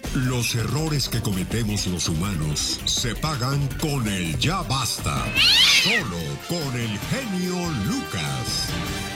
Los errores que cometemos los humanos se pagan con el ya basta. Solo con el genio Lucas.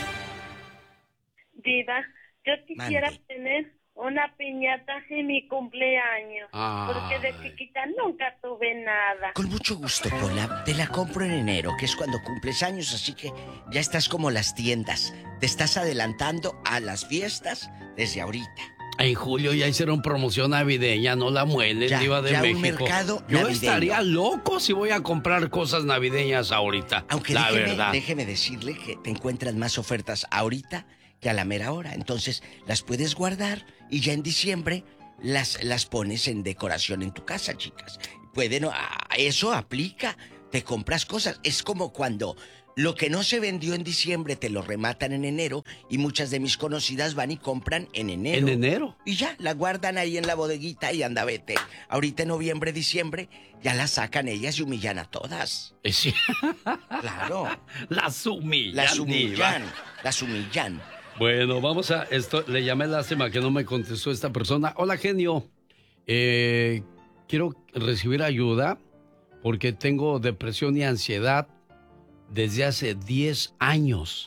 Diva, yo quisiera Mande. tener una piñata en mi cumpleaños. Porque de Ay. chiquita nunca tuve nada. Con mucho gusto, Pola. Te la compro en enero, que es cuando cumples años, así que ya estás como las tiendas. Te estás adelantando a las fiestas desde ahorita. En julio ya hicieron promoción navideña, no la muelen, Ya, Diva de ya un México. mercado Yo navideño. estaría loco si voy a comprar cosas navideñas ahorita. Aunque la verdad. déjeme decirle que te encuentras más ofertas ahorita que a la mera hora. Entonces las puedes guardar y ya en diciembre las pones en decoración en tu casa, chicas. Eso aplica. Te compras cosas. Es como cuando lo que no se vendió en diciembre te lo rematan en enero y muchas de mis conocidas van y compran en enero. ¿En enero? Y ya, la guardan ahí en la bodeguita y anda, vete. Ahorita en noviembre, diciembre, ya la sacan ellas y humillan a todas. Sí. Claro. Las humillan. Las humillan. Diva. Las humillan. Bueno, vamos a esto. Le llamé, lástima que no me contestó esta persona. Hola, genio. Quiero recibir ayuda porque tengo depresión y ansiedad desde hace 10 años.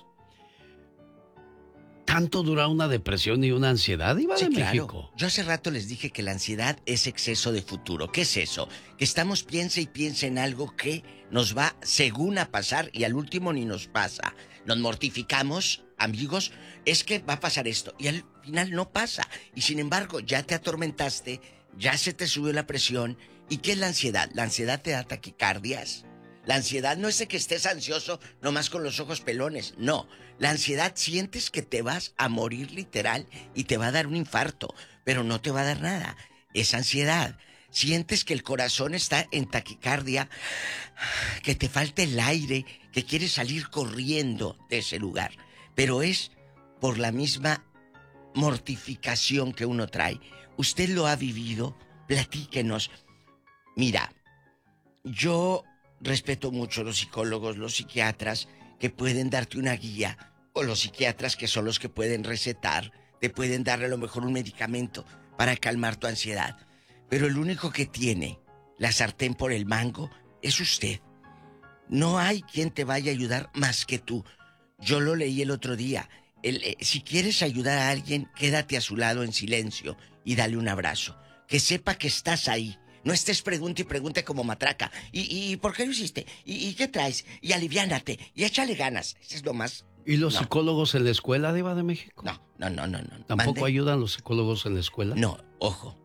¿Tanto dura una depresión y una ansiedad, Iba de México? Yo hace rato les dije que la ansiedad es exceso de futuro. ¿Qué es eso? Que estamos piense y piense en algo que nos va según a pasar y al último ni nos pasa. Nos mortificamos, amigos, es que va a pasar esto y al final no pasa. Y sin embargo, ya te atormentaste, ya se te subió la presión. ¿Y qué es la ansiedad? La ansiedad te da taquicardias. La ansiedad no es de que estés ansioso nomás con los ojos pelones, no. La ansiedad sientes que te vas a morir literal y te va a dar un infarto, pero no te va a dar nada. Es ansiedad. Sientes que el corazón está en taquicardia, que te falta el aire, que quieres salir corriendo de ese lugar. Pero es por la misma mortificación que uno trae. ¿Usted lo ha vivido? Platíquenos. Mira, yo respeto mucho a los psicólogos, los psiquiatras que pueden darte una guía, o los psiquiatras que son los que pueden recetar, te pueden dar a lo mejor un medicamento para calmar tu ansiedad. Pero el único que tiene la sartén por el mango es usted. No hay quien te vaya a ayudar más que tú. Yo lo leí el otro día. Si quieres ayudar a alguien, quédate a su lado en silencio y dale un abrazo. Que sepa que estás ahí. No estés pregunte y pregunte como matraca. ¿Y por qué lo hiciste? ¿Y qué traes? Y aliviánate. Y échale ganas. Eso es lo más... ¿Y los psicólogos en la escuela, Diva de México? No. ¿Tampoco ayudan los psicólogos en la escuela? No, ojo.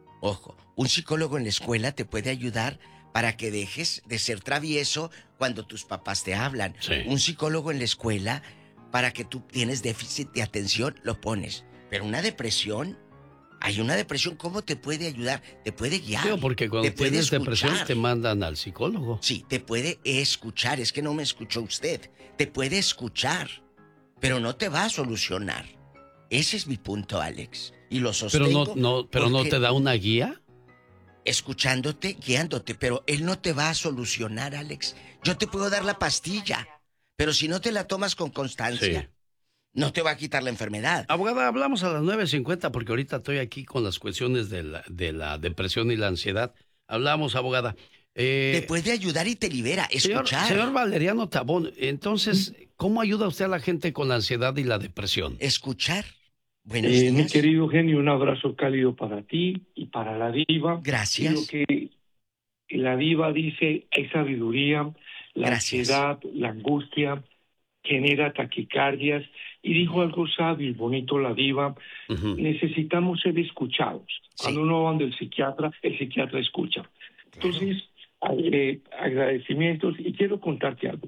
Un psicólogo en la escuela te puede ayudar para que dejes de ser travieso cuando tus papás te hablan. Sí. Un psicólogo en la escuela, para que tú tienes déficit de atención, lo pones. Pero una depresión... Hay una depresión, ¿cómo te puede ayudar? Te puede guiar. Sí, porque cuando tienes depresión te mandan al psicólogo. Sí, te puede escuchar. Es que no me escuchó usted. Te puede escuchar, pero no te va a solucionar. Ese es mi punto, Alex. Y lo sostengo. Pero no te da una guía. Escuchándote, guiándote, pero él no te va a solucionar, Alex. Yo te puedo dar la pastilla, pero si no te la tomas con constancia... Sí. No te va a quitar la enfermedad. Abogada, hablamos a las 9:50 porque ahorita estoy aquí con las cuestiones de la depresión y la ansiedad. Hablamos, abogada. Te puede ayudar y te libera. Escuchar. Señor Valeriano Tabón, entonces, ¿cómo ayuda usted a la gente con la ansiedad y la depresión? Escuchar. Buenos días. Mi querido genio, un abrazo cálido para ti y para la diva. Gracias. Lo que la diva dice es sabiduría, la ansiedad, la angustia genera taquicardias, y dijo algo sabio y bonito la diva. Necesitamos ser escuchados. Cuando uno va donde el psiquiatra escucha. Entonces, agradecimientos, y quiero contarte algo.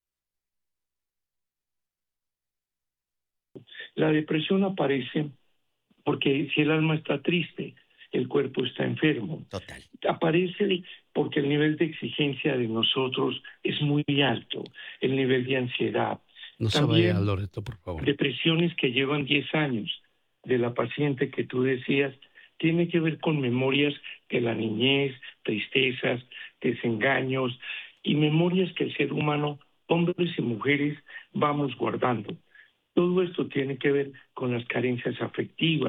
La depresión aparece porque si el alma está triste, el cuerpo está enfermo. Total. Aparece porque el nivel de exigencia de nosotros es muy alto, el nivel de ansiedad. No También, se vaya, Loreto, por favor. Depresiones que llevan 10 años de la paciente que tú decías, tiene que ver con memorias de la niñez, tristezas, desengaños y memorias que el ser humano, hombres y mujeres, vamos guardando. Todo esto tiene que ver con las carencias afectivas,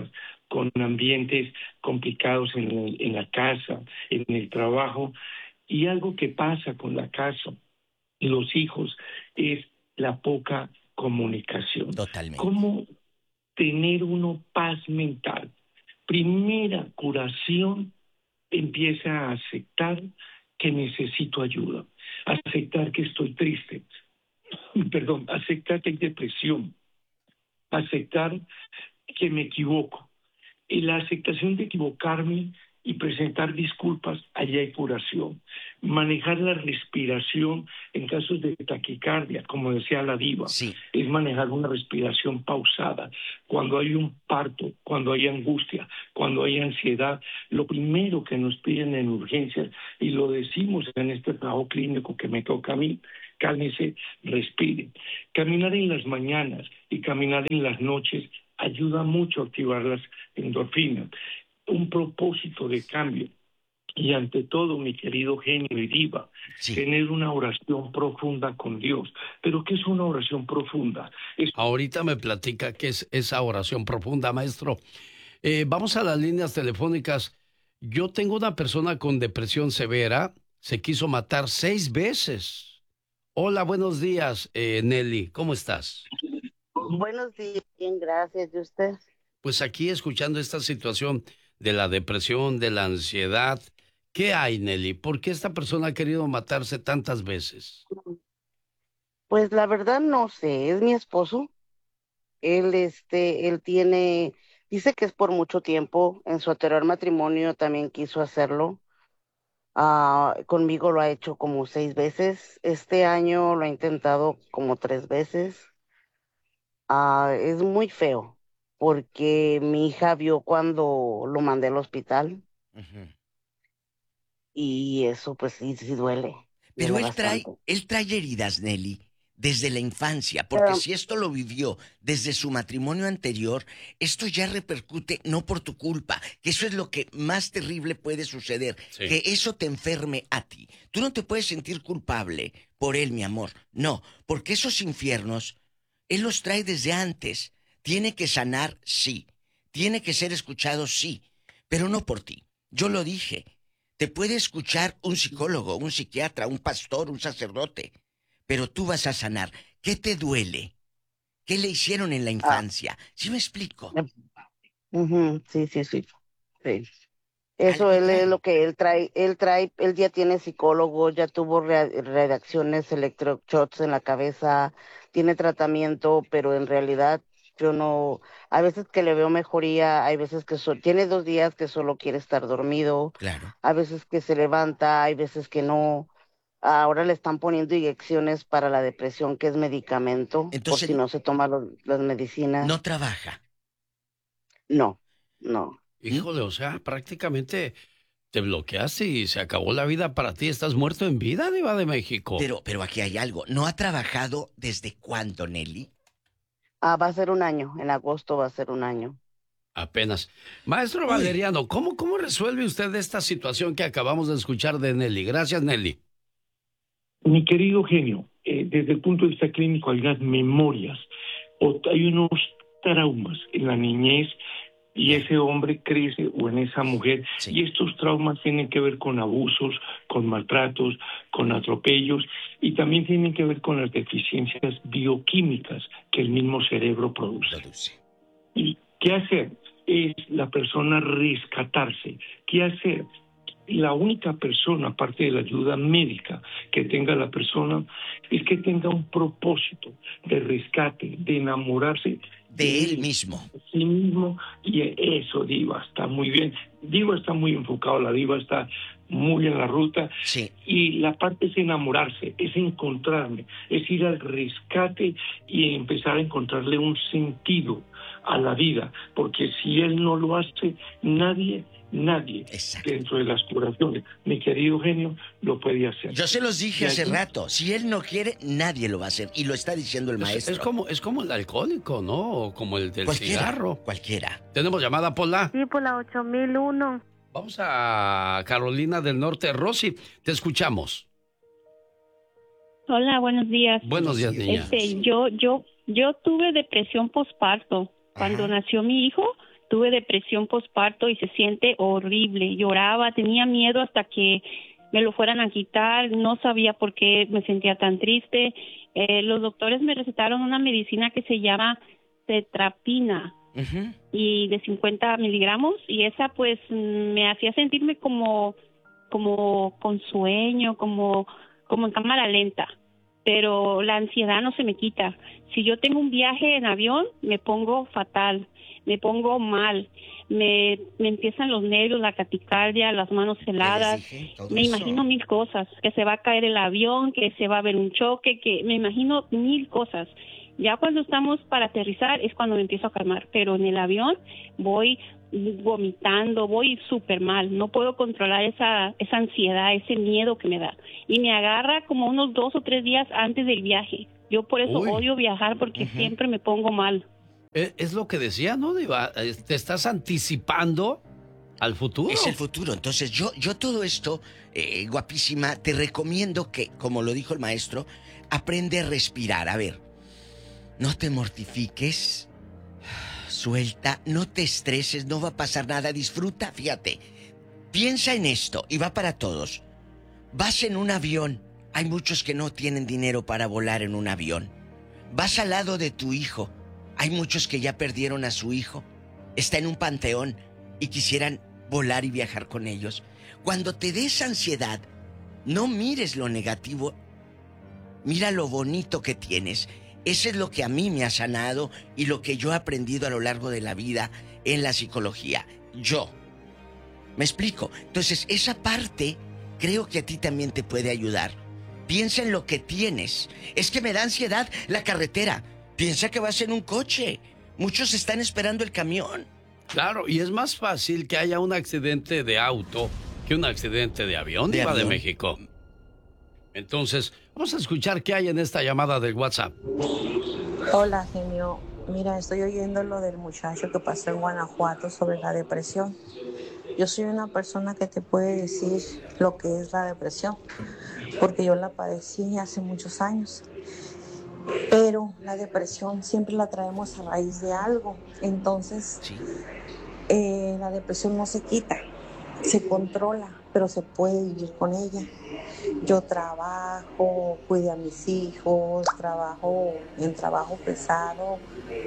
con ambientes complicados en la casa, en el trabajo. Y algo que pasa con la casa y los hijos es la poca comunicación. Totalmente. ¿Cómo tener uno paz mental? Primera curación, empieza a aceptar que necesito ayuda, aceptar que estoy triste, aceptar que hay depresión, aceptar que me equivoco. En la aceptación de equivocarme y presentar disculpas, allí hay curación. Manejar la respiración en casos de taquicardia, como decía la diva, sí, es manejar una respiración pausada. Cuando hay un parto, cuando hay angustia, cuando hay ansiedad, lo primero que nos piden en urgencias, y lo decimos en este trabajo clínico que me toca a mí, cálmese, respire. Caminar en las mañanas y caminar en las noches ayuda mucho a activar las endorfinas. Un propósito de cambio. Y ante todo, mi querido genio y diva, sí, tener una oración profunda con Dios. ¿Pero qué es una oración profunda? Ahorita me platica qué es esa oración profunda, maestro. Vamos a las líneas telefónicas. Yo tengo una persona con depresión severa, se quiso matar 6 veces. Hola, buenos días, Nelly, ¿cómo estás? Buenos días, bien, gracias. ¿Y usted? Pues aquí escuchando esta situación de la depresión, de la ansiedad. ¿Qué hay, Nelly? ¿Por qué esta persona ha querido matarse tantas veces? Pues la verdad no sé, es mi esposo. Él dice que es por mucho tiempo. En su anterior matrimonio también quiso hacerlo. Conmigo lo ha hecho como 6 veces. Este año lo ha intentado como 3 veces. Es muy feo porque mi hija vio cuando lo mandé al hospital uh-huh. y eso pues sí duele. Pero Duele bastante. él trae heridas, Nelly, desde la infancia, porque Pero, si esto lo vivió desde su matrimonio anterior, esto ya repercute no por tu culpa, que eso es lo que más terrible puede suceder, sí, que eso te enferme a ti. Tú no te puedes sentir culpable por él, mi amor, no, porque esos infiernos, él los trae desde antes. Tiene que sanar, sí, tiene que ser escuchado, sí, pero no por ti. Yo lo dije. Te puede escuchar un psicólogo, un psiquiatra, un pastor, un sacerdote, pero tú vas a sanar. ¿Qué te duele? ¿Qué le hicieron en la infancia? ¿Sí me explico? sí. Sí. Eso Algo él es trae. lo que él ya tiene psicólogo, ya tuvo reacciones electroshots en la cabeza, tiene tratamiento, pero en realidad yo no, a veces que le veo mejoría, hay veces que tiene 2 días que solo quiere estar dormido, Claro. a veces que se levanta, hay veces que no. Ahora le están poniendo inyecciones para la depresión, que es medicamento, por si Entonces, no se toma las medicinas. no trabaja. No, no. ¿Mm? Híjole, o sea, prácticamente te bloqueaste y se acabó la vida para ti. Estás muerto en vida, Diva de México. Pero aquí hay algo. ¿No ha trabajado desde cuándo, Nelly? Va a ser un año, en agosto va a ser un año. Apenas. Maestro Uy. Valeriano, ¿cómo resuelve usted esta situación que acabamos de escuchar de Nelly? Gracias, Nelly. Mi querido genio, desde el punto de vista clínico hay unas memorias, hay unos traumas en la niñez y ese hombre crece o en esa mujer, Sí. y estos traumas tienen que ver con abusos, con maltratos, con atropellos, y también tienen que ver con las deficiencias bioquímicas que el mismo cerebro produce. ¿Y qué hacer? Es la persona rescatarse. ¿Qué hacer? La única persona, aparte de la ayuda médica que tenga la persona, es que tenga un propósito de rescate, de enamorarse De él mismo. de sí mismo, y eso, Diva, está muy bien. Diva está muy enfocado, la Diva está muy en la ruta. Sí. Y la parte es enamorarse, es encontrarme, es ir al rescate y empezar a encontrarle un sentido a la vida, porque si él no lo hace, nadie Exacto. dentro de las curaciones, mi querido genio, lo puede hacer. Yo se los dije hace rato, si él no quiere, nadie lo va a hacer, y lo está diciendo el maestro. Es como el alcohólico, ¿no? O como el del cigarro. Cualquiera. ¿Tenemos llamada, Pola? Sí, por la 8001. Vamos a Carolina del Norte. Rosy, te escuchamos. Hola, buenos días. Buenos días, niña. Yo tuve depresión postparto. Cuando nació mi hijo, tuve depresión postparto y se siente horrible. Lloraba, tenía miedo hasta que me lo fueran a quitar, no sabía por qué me sentía tan triste. Los doctores me recetaron una medicina que se llama tetrapina y de 50 miligramos, y esa pues me hacía sentirme como con sueño, como en cámara lenta, pero la ansiedad no se me quita. Si yo tengo un viaje en avión, me pongo fatal, me pongo mal, me empiezan los nervios, la taquicardia, las manos heladas, me imagino mil cosas, que se va a caer el avión, que se va a haber un choque, que me imagino mil cosas. Ya cuando estamos para aterrizar es cuando me empiezo a calmar, pero en el avión voy vomitando, voy súper mal, no puedo controlar esa ansiedad, ese miedo que me da, y me agarra como unos 2 o 3 días antes del viaje. Yo por eso odio viajar, porque siempre me pongo mal. Es lo que decía, ¿no, Diva? Te estás anticipando al futuro. Es el futuro. Entonces yo todo esto, guapísima, te recomiendo que, como lo dijo el maestro, aprende a respirar. A ver, no te mortifiques, suelta, no te estreses, no va a pasar nada, disfruta, fíjate. Piensa en esto, y va para todos. Vas en un avión, hay muchos que no tienen dinero para volar en un avión. Vas al lado de tu hijo, hay muchos que ya perdieron a su hijo. Está en un panteón y quisieran volar y viajar con ellos. Cuando te des ansiedad, no mires lo negativo, mira lo bonito que tienes. Eso es lo que a mí me ha sanado y lo que yo he aprendido a lo largo de la vida en la psicología. ¿Me explico? Entonces, esa parte creo que a ti también te puede ayudar. Piensa en lo que tienes. Es que me da ansiedad la carretera. Piensa que vas en un coche. Muchos están esperando el camión. Claro, y es más fácil que haya un accidente de auto que un accidente de avión, Diva de México. Entonces, vamos a escuchar qué hay en esta llamada del WhatsApp. Hola, genio. Mira, estoy oyendo lo del muchacho que pasó en Guanajuato sobre la depresión. Yo soy una persona que te puede decir lo que es la depresión, porque yo la padecí hace muchos años. Pero la depresión siempre la traemos a raíz de algo. Entonces, la depresión no se quita, se controla, pero se puede vivir con ella. Yo trabajo, cuido a mis hijos, trabajo en trabajo pesado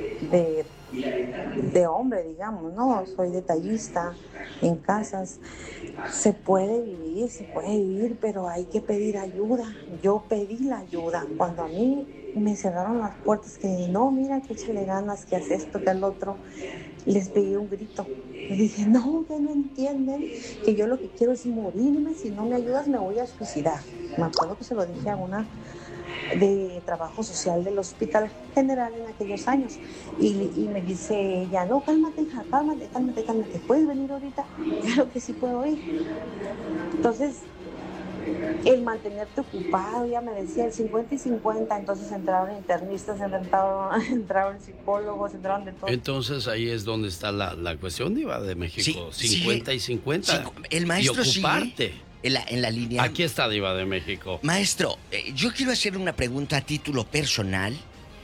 de hombre, digamos, ¿no? Soy detallista en casas. Se puede vivir, pero hay que pedir ayuda. Yo pedí la ayuda. Cuando a mí me cerraron las puertas, que no, mira, que échale ganas, que hace esto, que al otro, les pegué un grito. Les dije, no, que no entienden, que yo lo que quiero es morirme, si no me ayudas me voy a suicidar. Me acuerdo que se lo dije a una de trabajo social del Hospital General en aquellos años, y me dice ella, no, cálmate, hija, cálmate, ¿puedes venir ahorita? Claro que sí puedo ir. Entonces, el mantenerte ocupado, ya me decía, el 50 y 50, entonces entraron internistas, entraron psicólogos, entraron de todo. Entonces ahí es donde está la cuestión, Diva de México, 50 y 50. El maestro y ocuparte. Sigue en la línea. Aquí está, Diva de México. Maestro, yo quiero hacer una pregunta a título personal.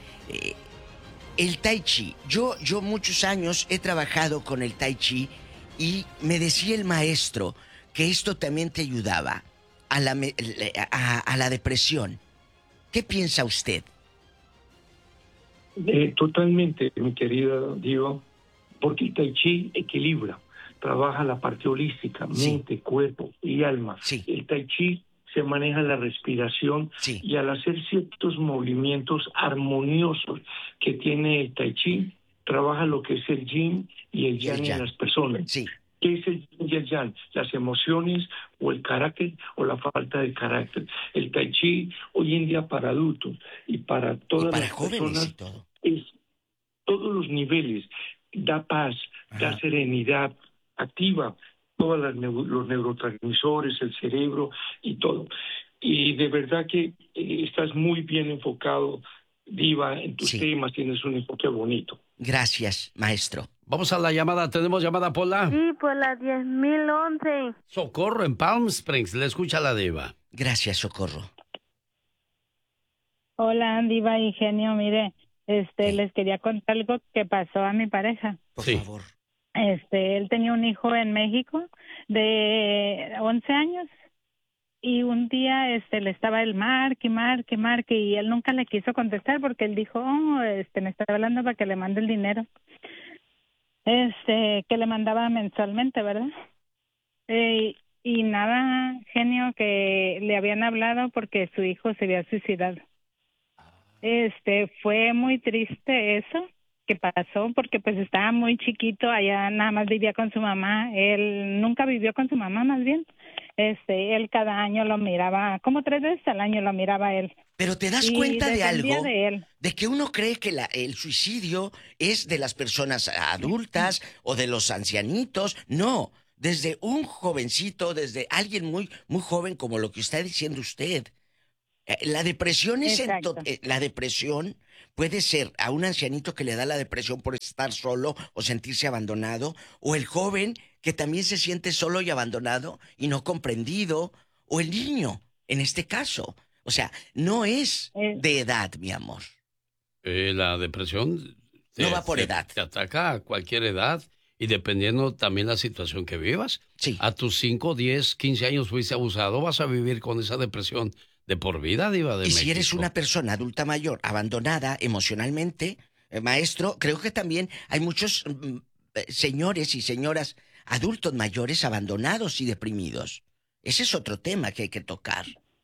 El Tai Chi, yo muchos años he trabajado con el Tai Chi y me decía el maestro que esto también te ayudaba a la depresión. ¿Qué piensa usted? Totalmente, mi querida Diva, porque el Tai Chi equilibra, trabaja la parte holística, mente, cuerpo y alma. El Tai Chi se maneja la respiración y al hacer ciertos movimientos armoniosos que tiene el Tai Chi, trabaja lo que es el yin y el yang en las personas. ¿Qué es el yin y el yang? Las emociones o el carácter o la falta de carácter. El Tai Chi hoy en día para adultos y para todas las personas es todos los niveles. Da paz, da serenidad, activa todos los neurotransmisores, el cerebro y todo. Y de verdad que estás muy bien enfocado, Diva, en tus temas, tienes un enfoque bonito. Gracias, maestro. Vamos a la llamada. ¿Tenemos llamada, Pola? Sí, por la 10.011. Socorro, en Palm Springs. Le escucha la Diva. Gracias, Socorro. Hola, Diva y genio. Mire, les quería contar algo que pasó a mi pareja. Por favor. Él tenía un hijo en México de 11 años y un día le estaba el marque y él nunca le quiso contestar porque él dijo, me está hablando para que le mande el dinero. Que le mandaba mensualmente, ¿verdad? Y nada, genio, que le habían hablado porque su hijo se había suicidado. Fue muy triste eso que pasó porque pues estaba muy chiquito, allá nada más vivía con su mamá, él nunca vivió con su mamá más bien, él cada año lo miraba, como 3 veces al año lo miraba él. Pero te das cuenta de algo, de que uno cree que el suicidio es de las personas adultas o de los ancianitos. No, desde un jovencito, desde alguien muy, muy joven como lo que está diciendo usted. La depresión la depresión puede ser a un ancianito que le da la depresión por estar solo o sentirse abandonado, o el joven que también se siente solo y abandonado y no comprendido, o el niño, en este caso. O sea, no es de edad, mi amor. La depresión no va por edad. Te ataca a cualquier edad y dependiendo también la situación que vivas. Sí. A tus 5, 10, 15 años fuiste abusado, vas a vivir con esa depresión de por vida, Diva de México. Y si eres una persona adulta mayor, abandonada emocionalmente, maestro, creo que también hay muchos señores y señoras adultos mayores abandonados y deprimidos. Ese es otro tema que hay que tocar.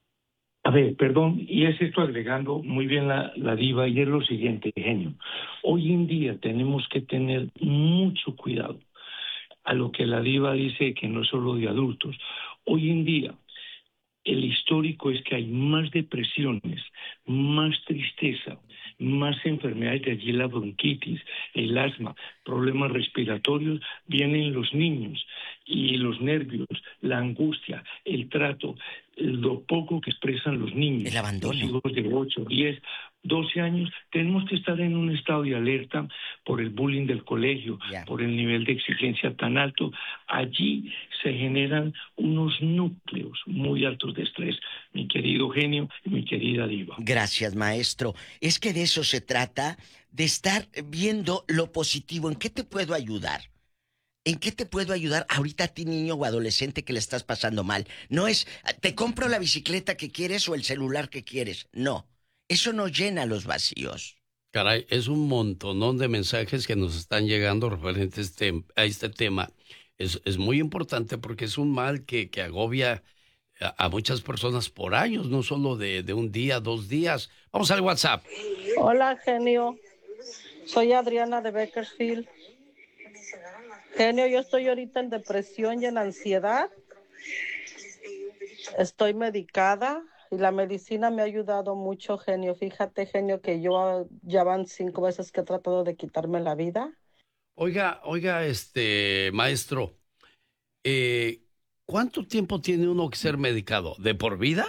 A ver, perdón, y es esto agregando muy bien la diva, y es lo siguiente, genio. Hoy en día tenemos que tener mucho cuidado a lo que la diva dice, que no es solo de adultos. Hoy en día, el histórico es que hay más depresiones, más tristeza, más enfermedades, de allí la bronquitis, el asma, problemas respiratorios, vienen los niños y los nervios, la angustia, el trato, lo poco que expresan los niños. El abandono. Los hijos de 8, 10, 12 años, tenemos que estar en un estado de alerta por el bullying del colegio, por el nivel de exigencia tan alto. Allí se generan unos núcleos muy altos de estrés, mi querido genio y mi querida diva. Gracias, maestro. Es que de eso se trata, de estar viendo lo positivo. ¿En qué te puedo ayudar? ¿En qué te puedo ayudar ahorita a ti, niño o adolescente, que le estás pasando mal? No es, te compro la bicicleta que quieres o el celular que quieres. No, eso no llena los vacíos. Caray, es un montonón de mensajes que nos están llegando referentes a este tema. Es muy importante porque es un mal que agobia a muchas personas por años, no solo de un día, 2 días. Vamos al WhatsApp. Hola, genio. Soy Adriana de Bakersfield. Genio, yo estoy ahorita en depresión y en ansiedad. Estoy medicada y la medicina me ha ayudado mucho, genio. Fíjate, genio, que yo ya van 5 veces que he tratado de quitarme la vida. Oiga, maestro, ¿cuánto tiempo tiene uno que ser medicado? ¿De por vida?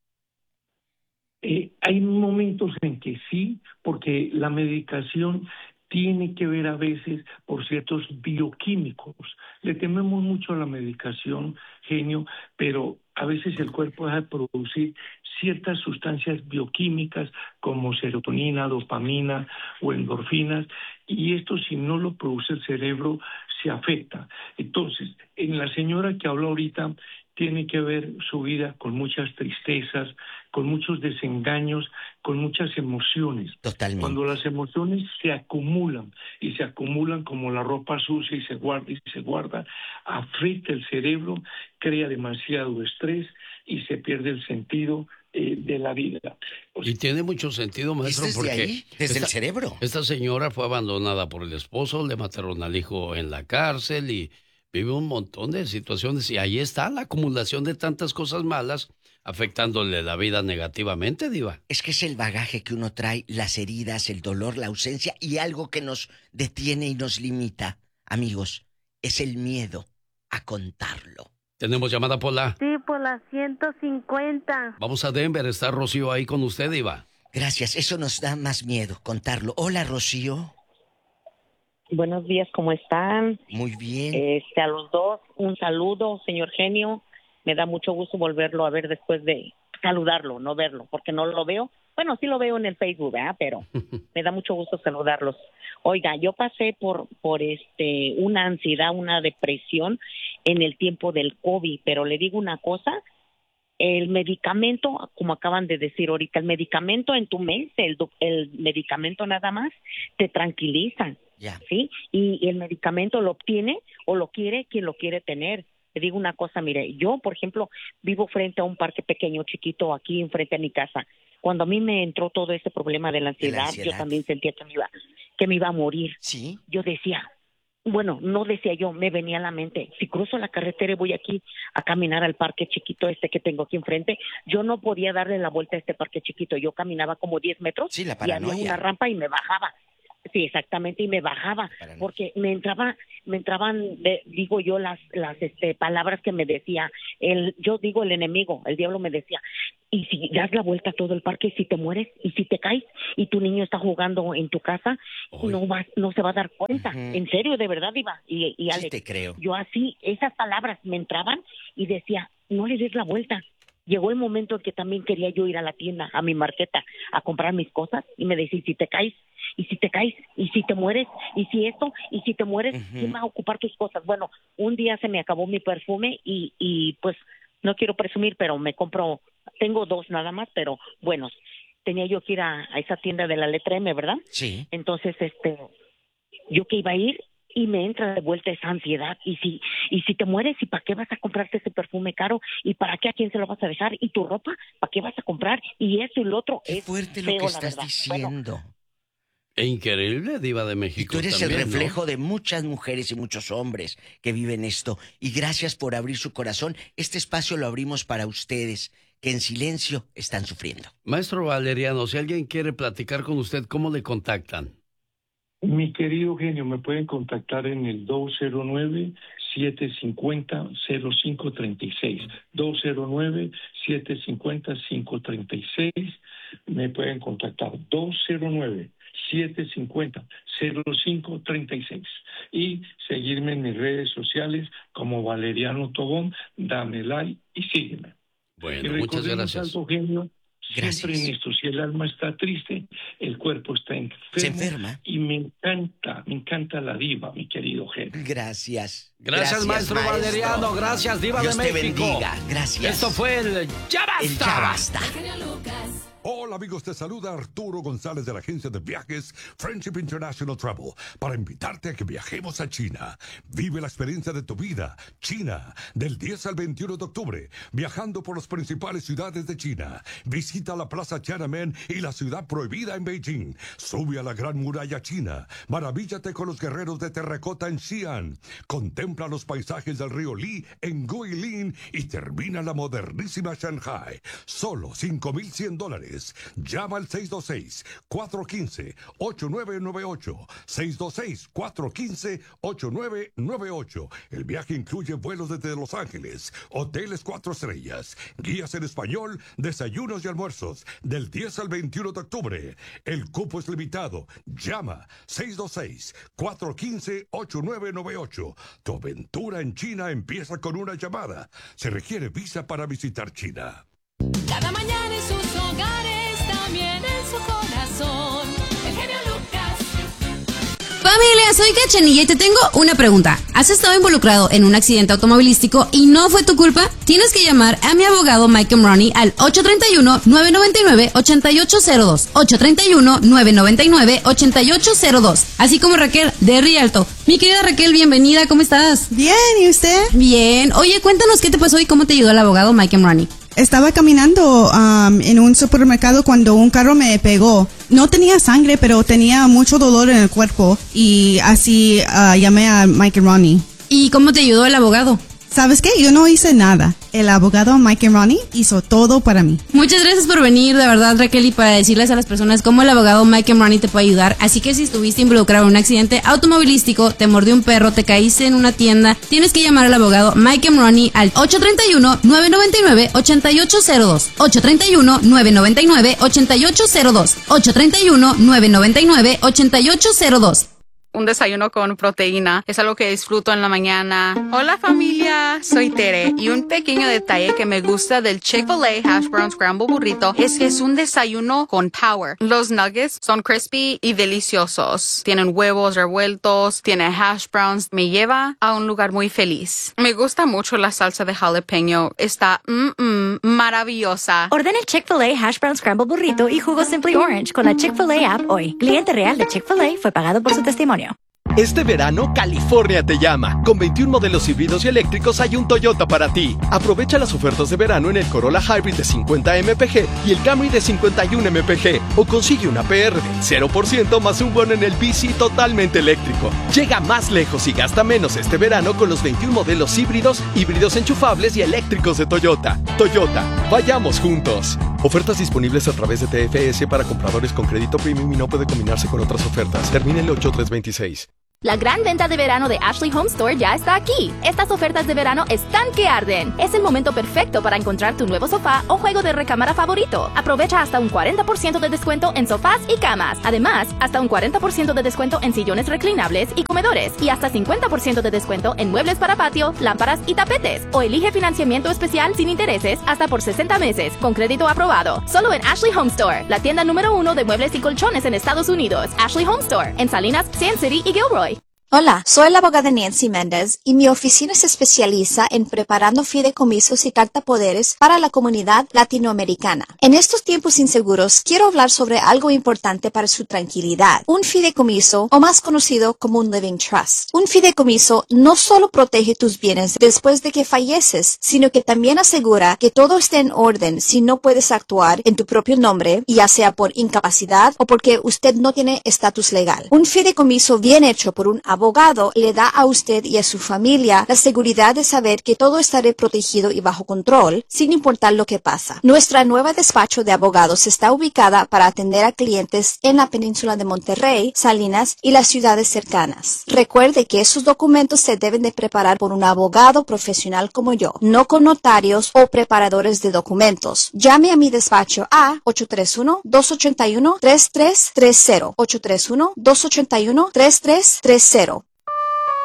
Hay momentos en que sí, porque la medicación tiene que ver a veces por ciertos bioquímicos. Le tememos mucho a la medicación, genio, pero a veces el cuerpo deja de producir ciertas sustancias bioquímicas como serotonina, dopamina o endorfinas, y esto, si no lo produce el cerebro, se afecta. Entonces, en la señora que habló ahorita, tiene que ver su vida con muchas tristezas, con muchos desengaños, con muchas emociones. Totalmente. Cuando las emociones se acumulan y se acumulan como la ropa sucia y se guarda, afecta el cerebro, crea demasiado estrés y se pierde el sentido de la vida. Y tiene mucho sentido, maestro, desde porque ahí, desde el cerebro. Esta señora fue abandonada por el esposo, le mataron al hijo en la cárcel y vive un montón de situaciones, y ahí está la acumulación de tantas cosas malas afectándole la vida negativamente, Diva. Es que es el bagaje que uno trae, las heridas, el dolor, la ausencia y algo que nos detiene y nos limita, amigos, es el miedo a contarlo. ¿Tenemos llamada, Pola? Sí, por la 150. Vamos a Denver, está Rocío ahí con usted, Diva. Gracias, eso nos da más miedo, contarlo. Hola, Rocío. Buenos días, ¿cómo están? Muy bien. A los dos, un saludo, señor genio. Me da mucho gusto volverlo a ver después de saludarlo, no verlo, porque no lo veo Bueno, sí lo veo en el Facebook, ¿verdad? Pero me da mucho gusto saludarlos. Oiga, yo pasé por una ansiedad, una depresión en el tiempo del COVID, pero le digo una cosa, el medicamento, como acaban de decir ahorita, el medicamento en tu mes, el medicamento nada más te tranquiliza, ¿sí? Y el medicamento lo obtiene o lo quiere quien lo quiere tener. Le digo una cosa, mire, yo, por ejemplo, vivo frente a un parque pequeño, chiquito, aquí enfrente a mi casa. Cuando a mí me entró todo ese problema de la ansiedad, yo también sentía que me iba a morir. ¿Sí? Yo decía, bueno, no decía yo, me venía a la mente, si cruzo la carretera y voy aquí a caminar al parque chiquito que tengo aquí enfrente, yo no podía darle la vuelta a este parque chiquito, yo caminaba como 10 metros y había una rampa y me bajaba. Sí, exactamente, y me bajaba, porque me entraban, digo yo, las palabras que me decía, yo digo el enemigo, el diablo me decía, y si das la vuelta a todo el parque, si te mueres, y si te caes, y tu niño está jugando en tu casa, no se va a dar cuenta, en serio, de verdad, Diva, y Alex, sí te creo. Yo así, esas palabras me entraban, y decía, no le des la vuelta. Llegó el momento en que también quería yo ir a la tienda, a mi marqueta, a comprar mis cosas, y me decía, si te caes, y si te mueres, y si esto, y si te mueres, ¿quién va a ocupar tus cosas? Bueno, un día se me acabó mi perfume y pues no quiero presumir, pero tengo 2 nada más, pero bueno, tenía yo que ir a esa tienda de la letra M, ¿verdad? Sí. Entonces, yo que iba a ir, y me entra de vuelta esa ansiedad, y si te mueres, ¿y para qué vas a comprarte ese perfume caro? ¿Y para qué a quién se lo vas a dejar? ¿Y tu ropa? ¿Para qué vas a comprar? Y esto y lo otro. Qué fuerte lo que estás diciendo. Increíble, Diva de México. Y tú eres también, el reflejo, ¿no?, de muchas mujeres y muchos hombres que viven esto. Y gracias por abrir su corazón. Este espacio lo abrimos para ustedes, que en silencio están sufriendo. Maestro Valeriano, si alguien quiere platicar con usted, ¿cómo le contactan? Mi querido genio, me pueden contactar en el 209-750-0536. 209-750-536. Me pueden contactar 209-750-0536. Y seguirme en mis redes sociales como Valeriano Tobón. Dame like y sígueme. Bueno, muchas gracias. Algo, genio. Gracias. Siempre en esto, si el alma está triste, el cuerpo está enfermo. Se enferma. Y me encanta la diva, mi querido genio. Gracias. Gracias, maestro Valeriano. Gracias, Diva Dios de México. Dios te bendiga. Gracias. Esto fue el Ya Basta. El Ya Basta. Hola amigos, te saluda Arturo González de la agencia de viajes Friendship International Travel para invitarte a que viajemos a China. Vive la experiencia de tu vida. China, del 10 al 21 de octubre, viajando por las principales ciudades de China. Visita la Plaza Tiananmen y la Ciudad Prohibida en Beijing. Sube a la Gran Muralla China. Maravíllate con los guerreros de terracota en Xi'an. Contempla los paisajes del río Li en Guilin y termina la modernísima Shanghai. Solo $5,100. Llama al 626-415-8998. 626-415-8998. El viaje incluye vuelos desde Los Ángeles, hoteles 4 estrellas, guías en español, desayunos y almuerzos, del 10 al 21 de octubre. El cupo es limitado. Llama 626-415-8998. Tu aventura en China empieza con una llamada. Se requiere visa para visitar China. Cada mañana en sus hogares, también en su corazón. El genio Lucas. Familia, soy Cachanilla y te tengo una pregunta. ¿Has estado involucrado en un accidente automovilístico y no fue tu culpa? Tienes que llamar a mi abogado Mike Ronnie al 831-999-8802. 831-999-8802. Así como Raquel de Rialto. Mi querida Raquel, bienvenida, ¿cómo estás? Bien, ¿y usted? Bien. Oye, cuéntanos qué te pasó y cómo te ayudó el abogado Mike Ronnie. Estaba caminando en un supermercado cuando un carro me pegó. No tenía sangre, pero tenía mucho dolor en el cuerpo y así llamé a Mike Ronnie. ¿Y cómo te ayudó el abogado? ¿Sabes qué? Yo no hice nada. El abogado Mike Ronnie hizo todo para mí. Muchas gracias por venir, de verdad, Raquel, y para decirles a las personas cómo el abogado Mike Ronnie te puede ayudar. Así que si estuviste involucrado en un accidente automovilístico, te mordió un perro, te caíste en una tienda, tienes que llamar al abogado Mike Ronnie al 831-999-8802. 831-999-8802. 831-999-8802. un desayuno con proteína. Es algo que disfruto en la mañana. Hola familia, soy Tere y un pequeño detalle que me gusta del Chick-fil-A Hash Brown Scramble Burrito es que es un desayuno con power. Los nuggets son crispy y deliciosos. Tienen huevos revueltos, tiene hash browns. Me lleva a un lugar muy feliz. Me gusta mucho la salsa de jalapeño. Está maravillosa. Ordena el Chick-fil-A Hash Brown Scramble Burrito y jugo Simply Orange con la Chick-fil-A app hoy. Cliente real de Chick-fil-A fue pagado por su testimonio. Este verano, California te llama. Con 21 modelos híbridos y eléctricos hay un Toyota para ti. Aprovecha las ofertas de verano en el Corolla Hybrid de 50 mpg y el Camry de 51 mpg. O consigue una PR de 0% más un bono en el bici totalmente eléctrico. Llega más lejos y gasta menos este verano con los 21 modelos híbridos enchufables y eléctricos de Toyota. Toyota, vayamos juntos. Ofertas disponibles a través de TFS para compradores con crédito premium y no puede combinarse con otras ofertas. Termina el 8326. La gran venta de verano de Ashley Home Store ya está aquí. Estas ofertas de verano están que arden. Es el momento perfecto para encontrar tu nuevo sofá o juego de recámara favorito. Aprovecha hasta un 40% de descuento en sofás y camas. Además, hasta un 40% de descuento en sillones reclinables y comedores. Y hasta 50% de descuento en muebles para patio, lámparas y tapetes. O elige financiamiento especial sin intereses hasta por 60 meses, con crédito aprobado. Solo en Ashley Home Store, la tienda número 1 de muebles y colchones en Estados Unidos. Ashley Home Store, en Salinas, Sand City y Gilroy. Hola, soy la abogada Nancy Méndez y mi oficina se especializa en preparando fideicomisos y cartapoderes para la comunidad latinoamericana. En estos tiempos inseguros, quiero hablar sobre algo importante para su tranquilidad. Un fideicomiso, o más conocido como un living trust. Un fideicomiso no solo protege tus bienes después de que falleces, sino que también asegura que todo esté en orden si no puedes actuar en tu propio nombre, ya sea por incapacidad o porque usted no tiene estatus legal. Un fideicomiso bien hecho por un abogado le da a usted y a su familia la seguridad de saber que todo estará protegido y bajo control, sin importar lo que pasa. Nuestra nueva despacho de abogados está ubicada para atender a clientes en la península de Monterrey, Salinas y las ciudades cercanas. Recuerde que esos documentos se deben de preparar por un abogado profesional como yo, no con notarios o preparadores de documentos. Llame a mi despacho a 831-281-3330. 831-281-3330.